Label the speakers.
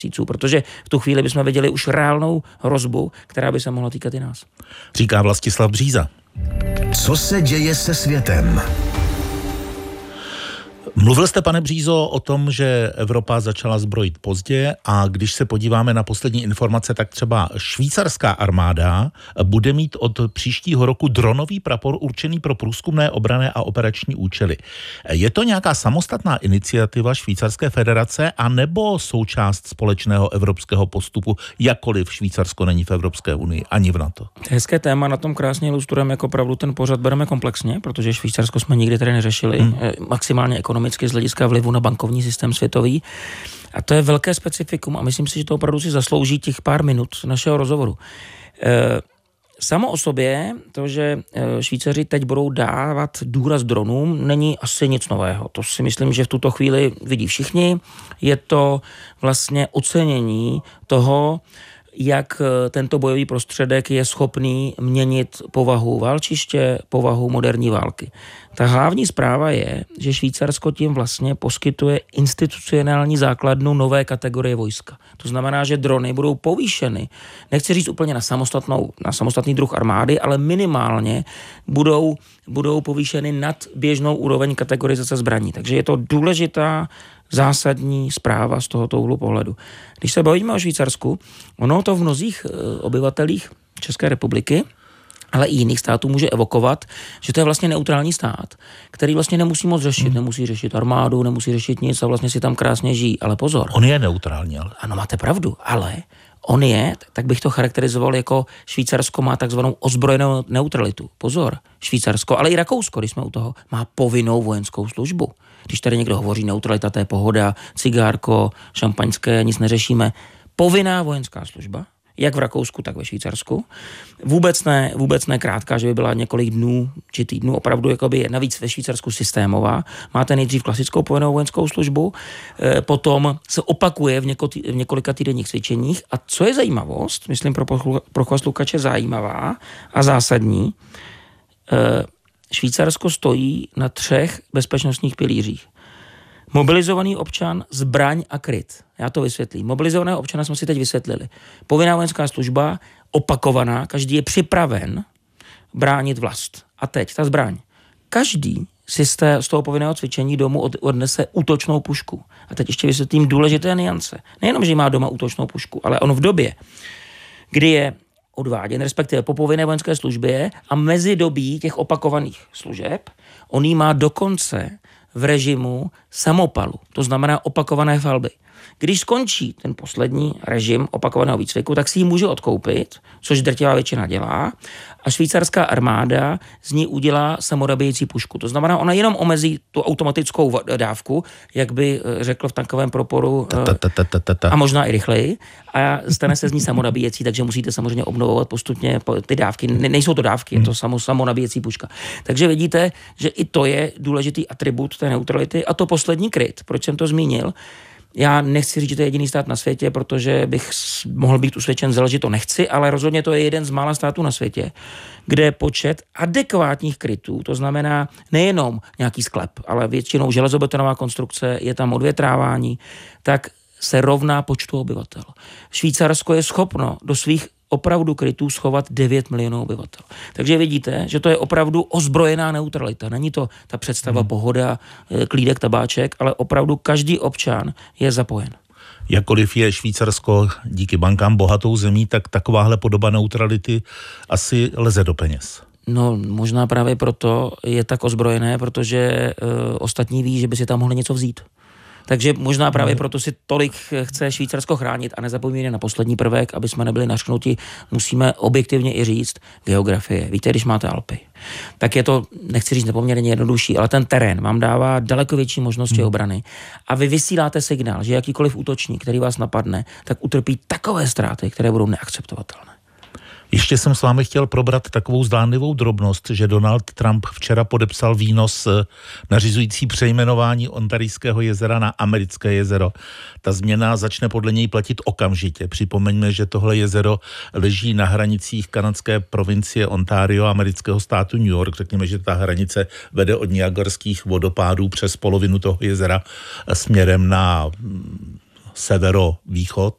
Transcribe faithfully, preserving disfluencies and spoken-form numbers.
Speaker 1: měsíců, protože v tu chvíli bychom viděli už reálnou hrozbu, která by se mohla týkat i nás.
Speaker 2: Říká Vlastislav Bříza.
Speaker 3: Co se děje se světem?
Speaker 2: Mluvil jste, pane Břízo, o tom, že Evropa začala zbrojit pozdě a když se podíváme na poslední informace, tak třeba švýcarská armáda bude mít od příštího roku dronový prapor určený pro průzkumné, obranné a operační účely. Je to nějaká samostatná iniciativa Švýcarské federace a nebo součást společného evropského postupu, jakkoliv Švýcarsko není v Evropské unii ani v NATO?
Speaker 1: Hezké téma, na tom krásně ilustrujeme, jako opravdu ten pořad bereme komplexně, protože Švýcarsko jsme nikdy tady neřešili, hmm. maximálně ekonomicky z hlediska vlivu na bankovní systém světový. A to je velké specifikum a myslím si, že to opravdu si zaslouží těch pár minut našeho rozhovoru. E, samo o sobě, to, že Švýcaři teď budou dávat důraz dronům, není asi nic nového. To si myslím, že v tuto chvíli vidí všichni. Je to vlastně ocenění toho, jak tento bojový prostředek je schopný měnit povahu válčiště, povahu moderní války. Ta hlavní zpráva je, že Švýcarsko tím vlastně poskytuje institucionální základnu nové kategorie vojska. To znamená, že drony budou povýšeny, nechci říct úplně na, samostatnou, na samostatný druh armády, ale minimálně budou, budou povýšeny nad běžnou úroveň kategorizace zbraní. Takže je to důležitá zásadní zpráva z tohoto úhlu pohledu. Když se bavíme o Švýcarsku, ono to v mnozích obyvatelích České republiky, ale i jiných států může evokovat, že to je vlastně neutrální stát, který vlastně nemusí moc řešit, hmm. nemusí řešit armádu, nemusí řešit nic a vlastně si tam krásně žijí. Ale pozor.
Speaker 2: On je neutrální, ale.
Speaker 1: Ano, máte pravdu, ale on je, tak bych to charakterizoval jako Švýcarsko má takzvanou ozbrojenou neutralitu. Pozor, Švýcarsko, ale i Rakousko, když jsme u toho, má povinnou vojenskou službu. Když tady někdo hovoří neutralita, to je pohoda, cigárko, šampaňské, nic neřešíme. Povinná vojenská služba, jak v Rakousku, tak ve Švýcarsku. Vůbec ne, vůbec ne krátká, že by byla několik dnů či týdnů, opravdu jakoby je navíc ve Švýcarsku systémová. Máte nejdřív klasickou povinnou vojenskou službu, e, potom se opakuje v, něko, v několika týdenních cvičeních. A co je zajímavost, myslím pro, pro Lukače zajímavá a zásadní, e, Švýcarsko stojí na třech bezpečnostních pilířích. Mobilizovaný občan, zbraň a kryt. Já to vysvětlím. Mobilizovaného občana jsme si teď vysvětlili. Povinná vojenská služba, opakovaná, každý je připraven bránit vlast. A teď ta zbraň. Každý si z, té, z toho povinného cvičení domů od, odnese útočnou pušku. A teď ještě vysvětlím důležité nuance. Nejenom, že má doma útočnou pušku, ale on v době, kdy je odváděn, respektive po povinné vojenské službě a mezi dobí těch opakovaných služeb, on jí má dokonce v režimu samopalu, to znamená opakované falby. Když skončí ten poslední režim opakovaného výcviku, tak si ji může odkoupit, což drtivá většina dělá, a švýcarská armáda z ní udělá samorabíjecí pušku. To znamená, ona jenom omezí tu automatickou dávku, jak by řekl v tankovém proporu, a možná i rychleji, a stane se z ní samorabíjecí, takže musíte samozřejmě obnovovat postupně ty dávky. Nejsou to dávky, je to samo, samorabíjecí puška. Takže vidíte, že i to je důležitý atribut té neutrality. A to poslední kryt, proč jsem to zmínil, já nechci říct, že to je jediný stát na světě, protože bych mohl být usvědčen zel, že to nechci, ale rozhodně to je jeden z mála států na světě, kde počet adekvátních krytů, to znamená nejenom nějaký sklep, ale většinou železobetonová konstrukce, je tam odvětrávání, tak se rovná počtu obyvatel. Švýcarsko je schopno do svých opravdu krytů schovat devět milionů obyvatel. Takže vidíte, že to je opravdu ozbrojená neutralita. Není to ta představa hmm. pohoda, klídek, tabáček, ale opravdu každý občan je zapojen.
Speaker 2: Jakkoliv je Švýcarsko díky bankám bohatou zemí, tak takováhle podoba neutrality asi leze do peněz.
Speaker 1: No, možná právě proto je tak ozbrojené, protože e, ostatní ví, že by si tam mohli něco vzít. Takže možná právě proto si tolik chce Švýcarsko chránit a nezapomínejme na poslední prvek, aby jsme nebyli našknuti, musíme objektivně i říct geografie. Víte, když máte Alpy, tak je to, nechci říct nepoměrně jednodušší, ale ten terén vám dává daleko větší možnosti obrany a vy vysíláte signál, že jakýkoliv útočník, který vás napadne, tak utrpí takové ztráty, které budou neakceptovatelné.
Speaker 2: Ještě jsem s vámi chtěl probrat takovou zdánlivou drobnost, že Donald Trump včera podepsal výnos nařizující přejmenování Ontarijského jezera na Americké jezero. Ta změna začne podle něj platit okamžitě. Připomeňme, že tohle jezero leží na hranicích kanadské provincie Ontario a amerického státu New York. Řekněme, že ta hranice vede od Niagarských vodopádů přes polovinu toho jezera směrem na severovýchod